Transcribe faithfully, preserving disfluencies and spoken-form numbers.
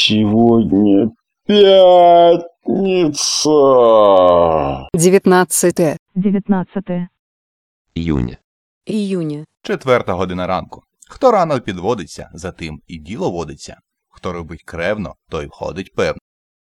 Сегодня пятница. девятнадцатое дев'ятнадцяте Июня. июня. Четверта година ранку. Хто рано підводиться, за тим і діло водиться. Хто робить кревно, той входить певно.